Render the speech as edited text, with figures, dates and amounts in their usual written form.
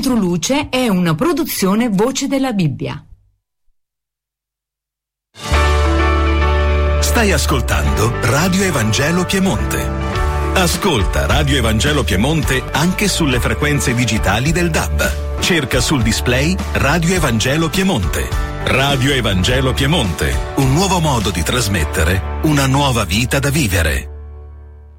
Controluce è una produzione Voce della Bibbia. Stai ascoltando Radio Evangelo Piemonte. Ascolta Radio Evangelo Piemonte anche sulle frequenze digitali del DAB. Cerca sul display Radio Evangelo Piemonte. Radio Evangelo Piemonte, un nuovo modo di trasmettere una nuova vita da vivere.